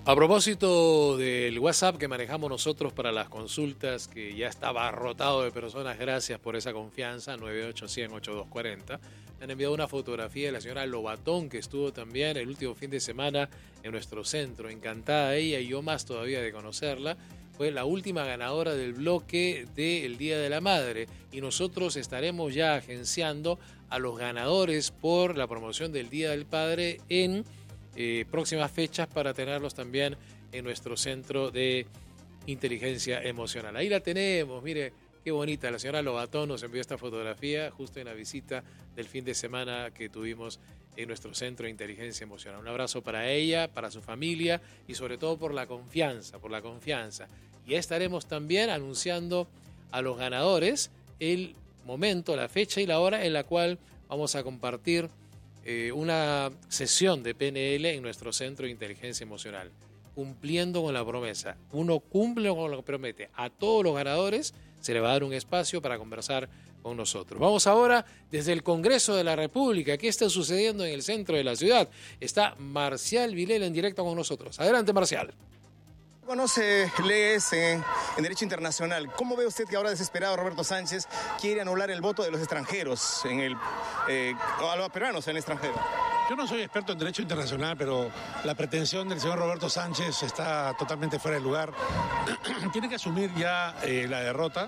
A propósito del WhatsApp que manejamos nosotros para las consultas, que ya está abarrotado de personas, gracias por esa confianza, 98-100-8240. Me han enviado una fotografía de la señora Lobatón, que estuvo también el último fin de semana en nuestro centro. Encantada ella y yo más todavía de conocerla. Fue la última ganadora del bloque del Día de la Madre y nosotros estaremos ya agenciando a los ganadores por la promoción del Día del Padre en próximas fechas para tenerlos también en nuestro centro de inteligencia emocional. Ahí la tenemos, mire qué bonita. La señora Lobatón nos envió esta fotografía justo en la visita del fin de semana que tuvimos en nuestro centro de inteligencia emocional. Un abrazo para ella, para su familia y sobre todo por la confianza, Y ya estaremos también anunciando a los ganadores el momento, la fecha y la hora en la cual vamos a compartir una sesión de PNL en nuestro centro de inteligencia emocional, cumpliendo con la promesa. Uno cumple con lo que promete. A todos los ganadores se le va a dar un espacio para conversar con nosotros. Vamos ahora desde el Congreso de la República. ¿Qué está sucediendo en el centro de la ciudad? Está Marcial Vilela en directo con nosotros. Adelante, Marcial. Conoce leyes en derecho internacional. ¿Cómo ve usted que ahora desesperado Roberto Sánchez quiere anular el voto de los extranjeros, a los peruanos en el extranjero? Yo no soy experto en derecho internacional, pero la pretensión del señor Roberto Sánchez está totalmente fuera de lugar. Tiene que asumir ya la derrota.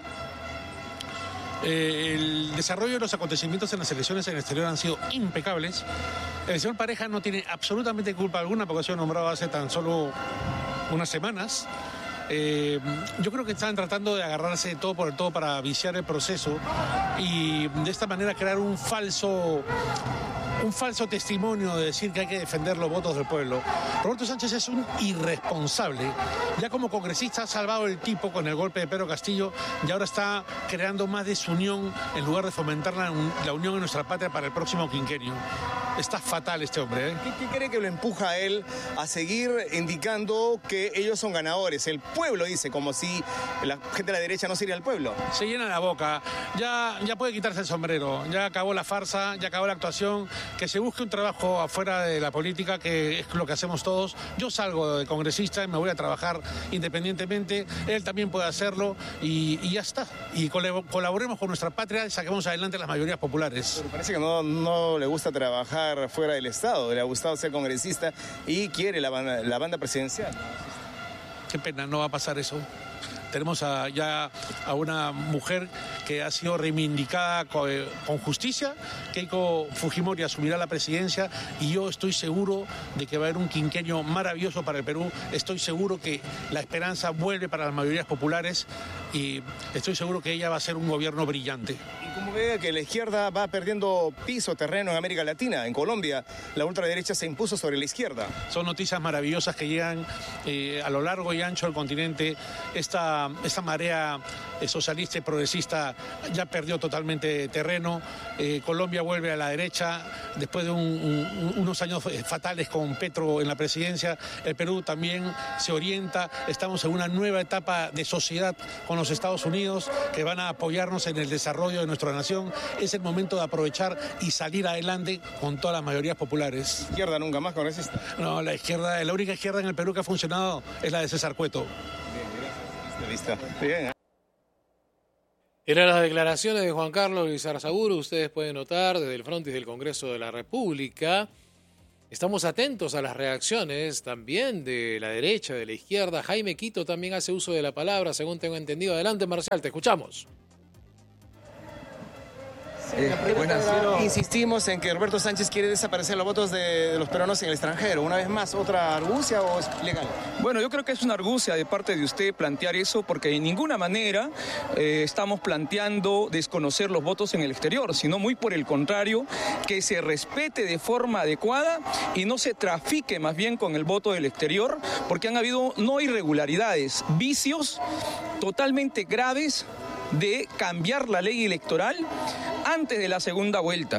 El desarrollo de los acontecimientos en las elecciones en el exterior han sido impecables. El señor Pareja no tiene absolutamente culpa alguna porque ha sido nombrado hace tan solo unas semanas. Yo creo que están tratando de agarrarse de todo por el todo para viciar el proceso y de esta manera crear un falso testimonio de decir que hay que defender los votos del pueblo. Roberto Sánchez es un irresponsable. Ya como congresista ha salvado el tipo con el golpe de Pedro Castillo y ahora está creando más desunión en lugar de fomentar la unión en nuestra patria para el próximo quinquenio. Está fatal este hombre, ¿eh? ¿Qué cree que lo empuja a él a seguir indicando que ellos son ganadores? El pueblo dice, como si la gente de la derecha no sería el pueblo. Se llena la boca. Ya puede quitarse el sombrero. Ya acabó la farsa, ya acabó la actuación. Que se busque un trabajo afuera de la política, que es lo que hacemos todos. Yo salgo de congresista y me voy a trabajar independientemente. Él también puede hacerlo y ya está. Y colaboremos con nuestra patria y saquemos adelante las mayorías populares. Pero parece que no le gusta trabajar fuera del Estado. Le ha gustado ser congresista y quiere la banda presidencial. Qué pena, no va a pasar eso. Tenemos ya a una mujer que ha sido reivindicada con justicia. Keiko Fujimori asumirá la presidencia y yo estoy seguro de que va a haber un quinquenio maravilloso para el Perú. Estoy seguro que la esperanza vuelve para las mayorías populares y estoy seguro que ella va a ser un gobierno brillante. ¿Y cómo ve que la izquierda va perdiendo terreno en América Latina? En Colombia, la ultraderecha se impuso sobre la izquierda. Son noticias maravillosas que llegan a lo largo y ancho del continente. Esta marea socialista y progresista ya perdió totalmente terreno. Colombia vuelve a la derecha después de unos años fatales con Petro en la presidencia. El Perú también se orienta. Estamos en una nueva etapa de sociedad con los Estados Unidos que van a apoyarnos en el desarrollo de nuestra nación. Es el momento de aprovechar y salir adelante con todas las mayorías populares. ¿Izquierda nunca más congresista? No, la única izquierda en el Perú que ha funcionado es la de César Cueto. Bien. Eran las declaraciones de Juan Carlos Lizarzaburu. Ustedes pueden notar desde el frontis del Congreso de la República. Estamos atentos a las reacciones también de la derecha, de la izquierda. Jaime Quito también hace uso de la palabra, según tengo entendido. Adelante, Marcial, te escuchamos. Insistimos en que Roberto Sánchez quiere desaparecer los votos de los peruanos en el extranjero. Una vez más, ¿otra argucia o es legal? Bueno, yo creo que es una argucia de parte de usted plantear eso porque de ninguna manera estamos planteando desconocer los votos en el exterior, sino muy por el contrario, que se respete de forma adecuada y no se trafique más bien con el voto del exterior, porque han habido no irregularidades, vicios totalmente graves de cambiar la ley electoral antes de la segunda vuelta.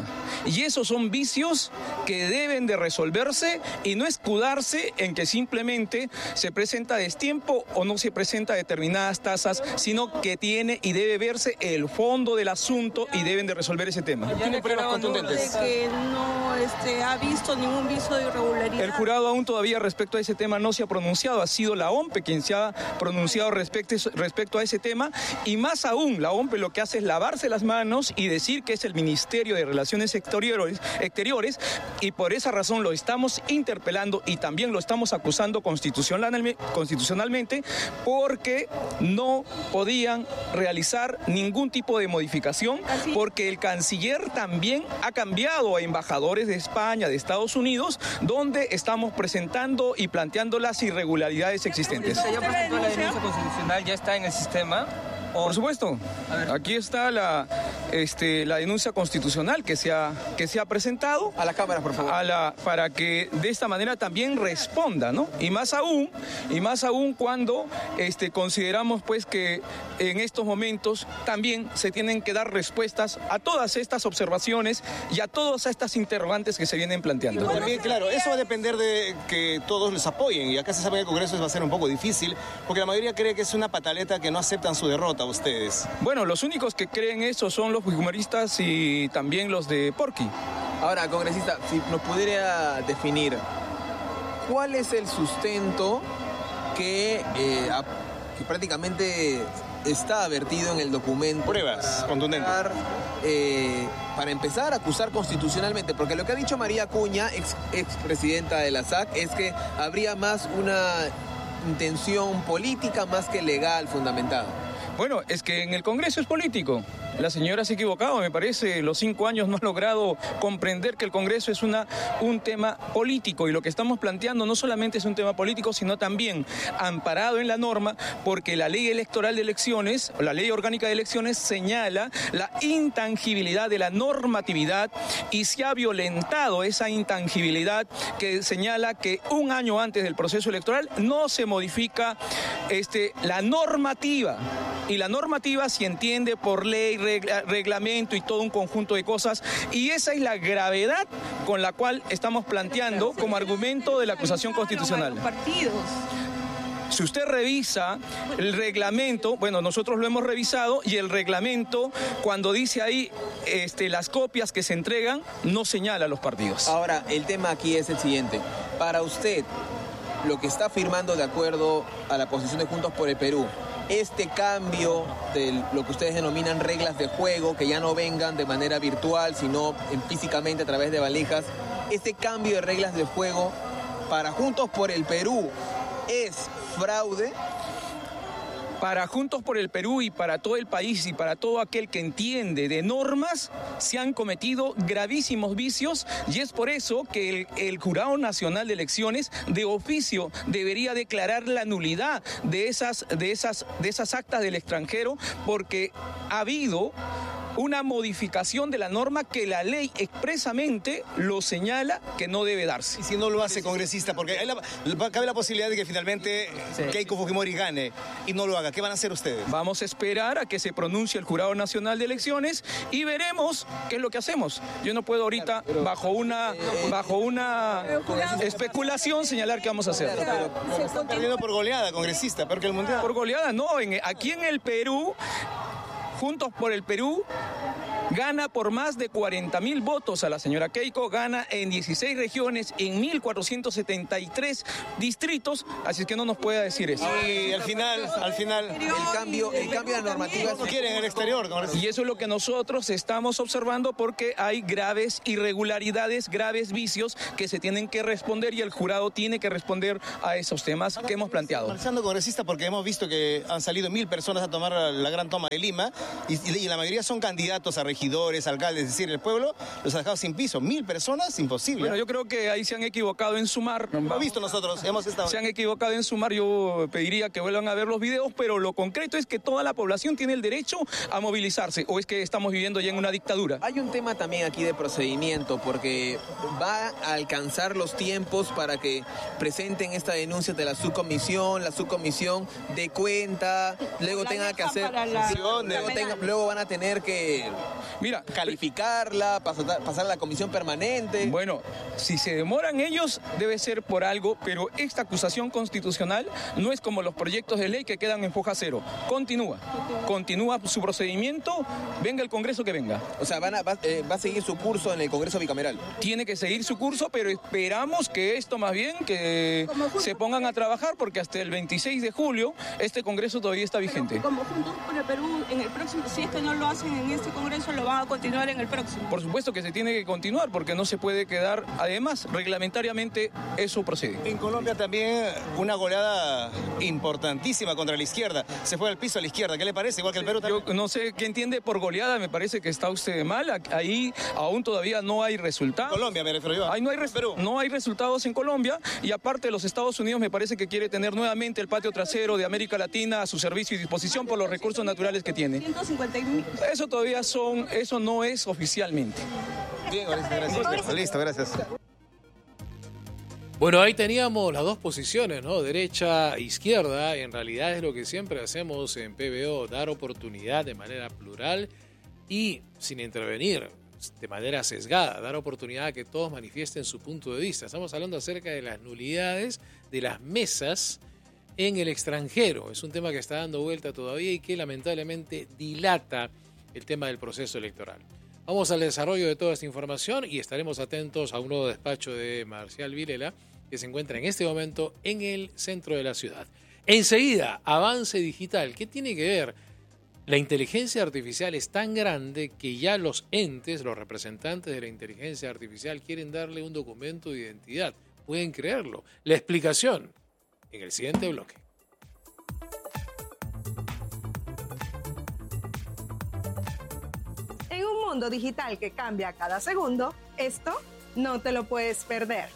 y esos son vicios que deben de resolverse y no escudarse en que simplemente se presenta a destiempo o no se presenta determinadas tasas, sino que tiene y debe verse el fondo del asunto y deben de resolver ese tema. ¿Tienen pruebas contundentes? De que no ha visto ningún viso de irregularidad. El jurado aún todavía respecto a ese tema no se ha pronunciado, ha sido la OMPE quien se ha pronunciado respecto a ese tema, y más aún la OMPE lo que hace es lavarse las manos y decir que es el Ministerio de Relaciones Exteriores, y por esa razón lo estamos interpelando y también lo estamos acusando constitucionalmente porque no podían realizar ningún tipo de modificación, porque el canciller también ha cambiado a embajadores de España, de Estados Unidos, donde estamos presentando y planteando las irregularidades existentes. ¿Ya presentó la denuncia constitucional? ¿Ya está en el sistema? Por supuesto, aquí está la denuncia constitucional que se ha presentado. A la Cámara, por favor. Para que de esta manera también responda, ¿no? Y más aún cuando consideramos pues que en estos momentos también se tienen que dar respuestas a todas estas observaciones y a todas estas interrogantes que se vienen planteando. También, claro, eso va a depender de que todos les apoyen, y acá se sabe que el Congreso va a ser un poco difícil, porque la mayoría cree que es una pataleta, que no aceptan su derrota. Ustedes. Bueno, los únicos que creen eso son los fujimoristas y también los de Porqui. Ahora, congresista, si nos pudiera definir cuál es el sustento que prácticamente está vertido en el documento. Pruebas contundentes. Para empezar a acusar constitucionalmente, porque lo que ha dicho María Acuña, expresidenta de la SAC, es que habría más una intención política más que legal fundamentada. Bueno, es que en el Congreso es político. La señora se ha equivocado, me parece. Los 5 años no ha logrado comprender que el Congreso es un tema político, y lo que estamos planteando no solamente es un tema político, sino también amparado en la norma, porque la ley electoral de elecciones, o la ley orgánica de elecciones, señala la intangibilidad de la normatividad, y se ha violentado esa intangibilidad que señala que un año antes del proceso electoral no se modifica la normativa. Y la normativa se entiende por ley, reglamento y todo un conjunto de cosas, y esa es la gravedad con la cual estamos planteando como argumento de la acusación constitucional. Si usted revisa el reglamento, bueno, nosotros lo hemos revisado, y el reglamento, cuando dice ahí las copias que se entregan, no señala a los partidos. Ahora, el tema aquí es el siguiente. Para usted, lo que está firmando de acuerdo a la posición de Juntos por el Perú, este cambio de lo que ustedes denominan reglas de juego, que ya no vengan de manera virtual, sino físicamente a través de valijas, este cambio de reglas de juego para Juntos por el Perú es fraude. Para Juntos por el Perú y para todo el país y para todo aquel que entiende de normas, se han cometido gravísimos vicios, y es por eso que el Jurado Nacional de Elecciones de oficio debería declarar la nulidad de esas actas del extranjero, porque ha habido una modificación de la norma que la ley expresamente lo señala que no debe darse. Y si no lo hace, congresista, porque cabe la posibilidad de que finalmente Keiko Fujimori gane y no lo haga, ¿qué van a hacer ustedes? Vamos a esperar a que se pronuncie el Jurado Nacional de Elecciones y veremos qué es lo que hacemos. Yo no puedo ahorita, bajo una especulación, señalar qué vamos a hacer. Pero están perdiendo por goleada, congresista, peor que el Mundial. Por goleada, no. Aquí en el Perú, Juntos por el Perú gana por más de 40.000 votos a la señora Keiko, gana en 16 regiones, en 1.473 distritos, así es que no nos puede decir eso. Y al final el cambio de la normativa no quieren en el exterior. Y eso es lo que nosotros estamos observando, porque hay graves irregularidades, graves vicios que se tienen que responder, y el jurado tiene que responder a esos temas que hemos planteado. Avanzando, congresista, porque hemos visto que han salido 1.000 personas a tomar la gran toma de Lima, y la mayoría son candidatos a regidores, alcaldes, es decir, el pueblo los ha dejado sin piso. 1.000 personas, imposible. Bueno, yo creo que ahí se han equivocado en sumar. Lo hemos visto nosotros, hemos estado. Se han equivocado en sumar, yo pediría que vuelvan a ver los videos, pero lo concreto es que toda la población tiene el derecho a movilizarse, o es que estamos viviendo ya en una dictadura. Hay un tema también aquí de procedimiento, porque va a alcanzar los tiempos para que presenten esta denuncia de la subcomisión dé cuenta, luego tenga que hacer, luego van a tener que Mira, calificarla, pasar a la comisión permanente. Bueno, si se demoran ellos, debe ser por algo, pero esta acusación constitucional no es como los proyectos de ley que quedan en foja cero. Continúa su procedimiento, venga el Congreso que venga. O sea, va a seguir su curso en el Congreso bicameral. Tiene que seguir su curso, pero esperamos que esto más bien, que se pongan a trabajar, porque hasta el 26 de julio este Congreso todavía está vigente. Como Juntos por el Perú, en el próximo, si es que no lo hacen en este Congreso, lo van a continuar en el próximo. Por supuesto que se tiene que continuar, porque no se puede quedar, además, reglamentariamente eso procede. En Colombia también una goleada importantísima contra la izquierda. Se fue al piso a la izquierda. ¿Qué le parece? Igual que el Perú también. Yo no sé qué entiende por goleada, me parece que está usted mal. Ahí aún todavía no hay resultados. Colombia me refiero yo. Ahí no hay resultados en Colombia, y aparte los Estados Unidos me parece que quiere tener nuevamente el patio trasero de América Latina a su servicio y disposición por los recursos naturales que tiene. 150.000. Eso no es oficialmente. Bien, gracias. Listo, gracias. Bueno, ahí teníamos las dos posiciones, ¿no? Derecha, izquierda. En realidad es lo que siempre hacemos en PBO, dar oportunidad de manera plural y sin intervenir de manera sesgada, dar oportunidad a que todos manifiesten su punto de vista. Estamos hablando acerca de las nulidades de las mesas en el extranjero. Es un tema que está dando vuelta todavía y que lamentablemente dilata el tema del proceso electoral. Vamos al desarrollo de toda esta información y estaremos atentos a un nuevo despacho de Marcial Vilela, que se encuentra en este momento en el centro de la ciudad. Enseguida, avance digital. ¿Qué tiene que ver? La inteligencia artificial es tan grande que ya los entes, los representantes de la inteligencia artificial, quieren darle un documento de identidad. ¿Pueden creerlo? La explicación en el siguiente bloque. En un mundo digital que cambia cada segundo, esto no te lo puedes perder.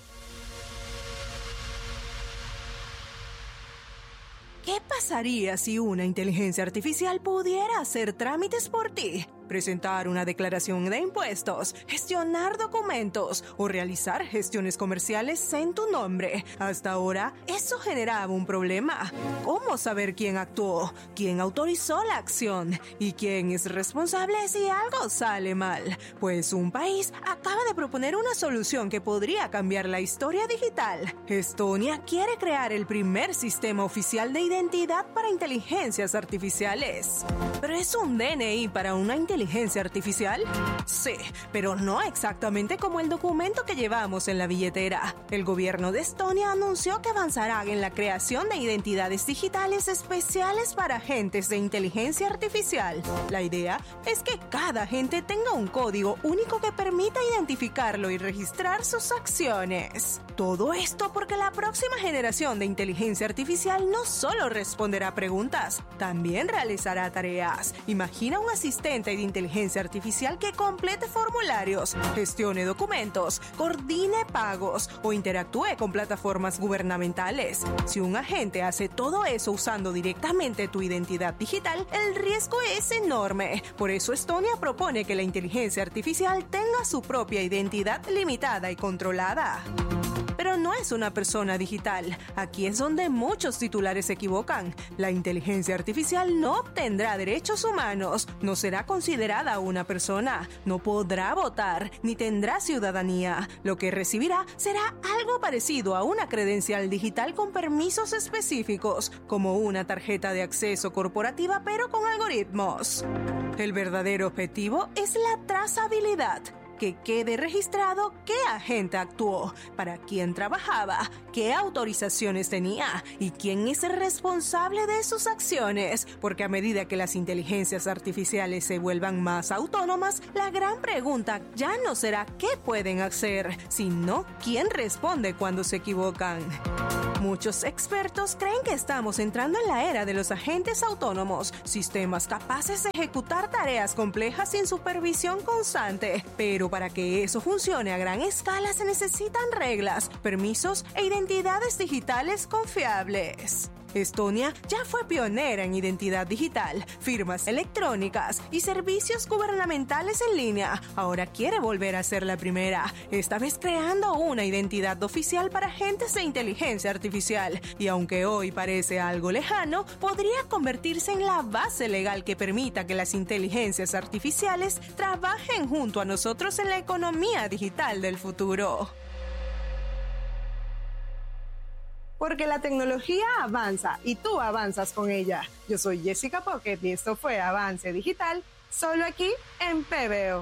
¿Qué pasaría si una inteligencia artificial pudiera hacer trámites por ti? Presentar una declaración de impuestos, gestionar documentos o realizar gestiones comerciales en tu nombre. Hasta ahora, eso generaba un problema. ¿Cómo saber quién actuó, quién autorizó la acción y quién es responsable si algo sale mal? Pues un país acaba de proponer una solución que podría cambiar la historia digital. Estonia quiere crear el primer sistema oficial de identidad para inteligencias artificiales. ¿Pero es un DNI para una inteligencia artificial? Sí, pero no exactamente como el documento que llevamos en la billetera. El gobierno de Estonia anunció que avanzará en la creación de identidades digitales especiales para agentes de inteligencia artificial. La idea es que cada agente tenga un código único que permita identificarlo y registrar sus acciones. Todo esto porque la próxima generación de inteligencia artificial no solo responderá preguntas, también realizará tareas. Imagina un asistente de inteligencia artificial que complete formularios, gestione documentos, coordine pagos o interactúe con plataformas gubernamentales. Si un agente hace todo eso usando directamente tu identidad digital, el riesgo es enorme. Por eso Estonia propone que la inteligencia artificial tenga su propia identidad limitada y controlada. Pero no es una persona digital. Aquí es donde muchos titulares se equivocan. La inteligencia artificial no obtendrá derechos humanos, no será considerada una persona, no podrá votar, ni tendrá ciudadanía. Lo que recibirá será algo parecido a una credencial digital con permisos específicos, como una tarjeta de acceso corporativa, pero con algoritmos. El verdadero objetivo es la trazabilidad. Que quede registrado qué agente actuó, para quién trabajaba, qué autorizaciones tenía y quién es el responsable de sus acciones. Porque a medida que las inteligencias artificiales se vuelvan más autónomas, la gran pregunta ya no será qué pueden hacer, sino quién responde cuando se equivocan. Muchos expertos creen que estamos entrando en la era de los agentes autónomos, sistemas capaces de ejecutar tareas complejas sin supervisión constante. Pero para que eso funcione a gran escala se necesitan reglas, permisos e identidades digitales confiables. Estonia ya fue pionera en identidad digital, firmas electrónicas y servicios gubernamentales en línea. Ahora quiere volver a ser la primera, esta vez creando una identidad oficial para agentes de inteligencia artificial. Y aunque hoy parece algo lejano, podría convertirse en la base legal que permita que las inteligencias artificiales trabajen junto a nosotros en la economía digital del futuro. Porque la tecnología avanza y tú avanzas con ella. Yo soy Jessica Pocket y esto fue Avance Digital, solo aquí en PBO.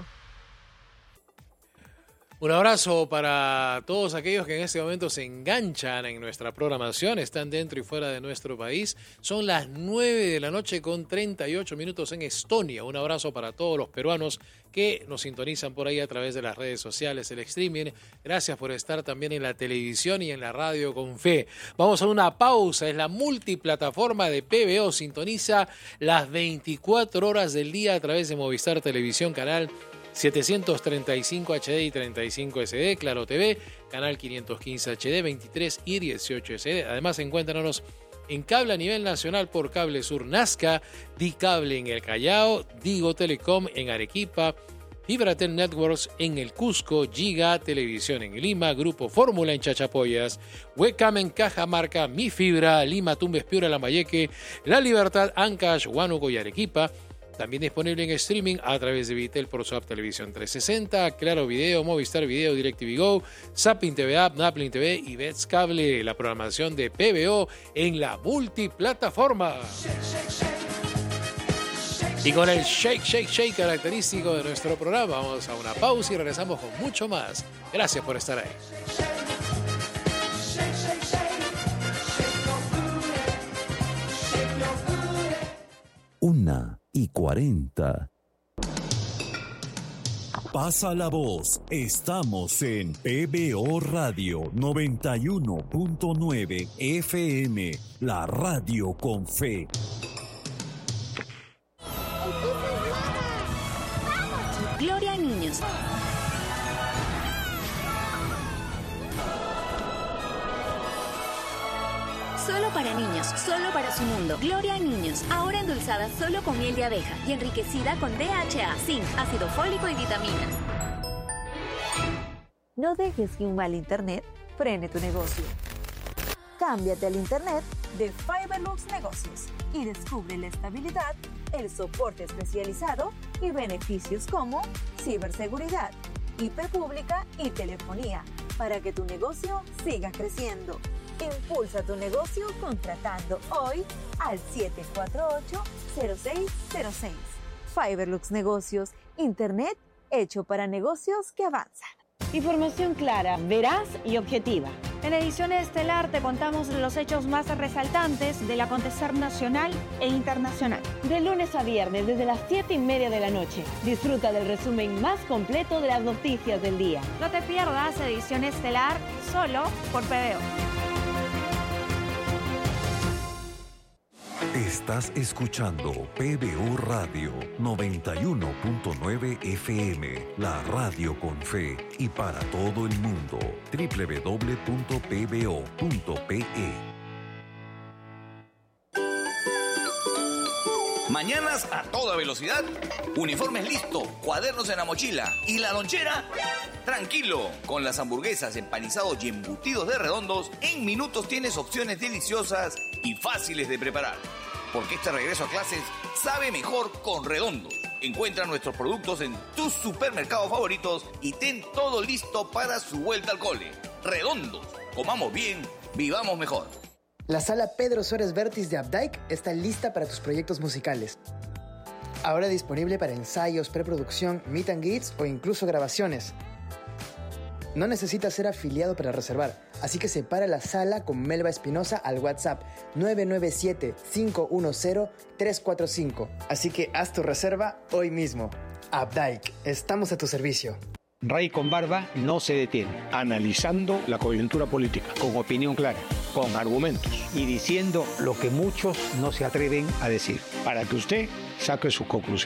Un abrazo para todos aquellos que en este momento se enganchan en nuestra programación, están dentro y fuera de nuestro país. Son las 9 de la noche con 38 minutos en Estonia. Un abrazo para todos los peruanos que nos sintonizan por ahí a través de las redes sociales, el streaming. Gracias por estar también en la televisión y en la radio con fe. Vamos a una pausa. Es la multiplataforma de PBO. Sintoniza las 24 horas del día a través de Movistar Televisión, canal 735 HD y 35 SD, Claro TV, canal 515 HD, 23 y 18 SD. Además, encuéntranos en cable a nivel nacional por Cable Sur Nazca, Dicable en el Callao, Digo Telecom en Arequipa, Fibratel Networks en el Cusco, Giga Televisión en Lima, Grupo Fórmula en Chachapoyas, Webcam en Cajamarca, Mi Fibra, Lima, Tumbes, Piura, Lambayeque, La Libertad, Ancash, Huánuco y Arequipa. También disponible en streaming a través de Vitel por su app Televisión 360, Claro Video, Movistar Video, DirecTV Go, Zapping TV App, Naplin TV y Bets Cable. La programación de PBO en la multiplataforma. Y con el shake, shake, shake característico de nuestro programa, vamos a una pausa y regresamos con mucho más. Gracias por estar ahí. 1:40. Pasa la voz. Estamos en PBO Radio 91.9 FM, la radio con fe. Gloria a niños. Solo para niños, solo para su mundo. Gloria a niños, ahora endulzada solo con miel de abeja y enriquecida con DHA, zinc, ácido fólico y vitaminas. No dejes que un mal internet frene tu negocio. Cámbiate al internet de Fiberlux Negocios y descubre la estabilidad, el soporte especializado y beneficios como ciberseguridad, IP pública y telefonía para que tu negocio siga creciendo. Impulsa tu negocio contratando hoy al 748-0606. Fiberlux Negocios, internet hecho para negocios que avanzan. Información clara, veraz y objetiva. En Ediciones Estelar te contamos los hechos más resaltantes del acontecer nacional e internacional. De lunes a viernes, desde las 7:30 de la noche. Disfruta del resumen más completo de las noticias del día. No te pierdas Edición Estelar solo por PBO. Estás escuchando PBO Radio 91.9 FM, la radio con fe y para todo el mundo. www.pbo.pe. Mañanas a toda velocidad, uniformes listo, cuadernos en la mochila y la lonchera. Tranquilo, con las hamburguesas, empanizados y embutidos de Redondos, en minutos tienes opciones deliciosas y fáciles de preparar. Porque este regreso a clases sabe mejor con Redondos. Encuentra nuestros productos en tus supermercados favoritos y ten todo listo para su vuelta al cole. Redondos, comamos bien, vivamos mejor. La sala Pedro Suárez Vértiz de Updike está lista para tus proyectos musicales. Ahora disponible para ensayos, preproducción, meet and greets o incluso grabaciones. No necesitas ser afiliado para reservar, así que separa la sala con Melba Espinosa al WhatsApp 997-510-345. Así que haz tu reserva hoy mismo. Updike, estamos a tu servicio. Ray con Barba no se detiene, analizando la coyuntura política, con opinión clara, con argumentos y diciendo lo que muchos no se atreven a decir, para que usted saque sus conclusiones.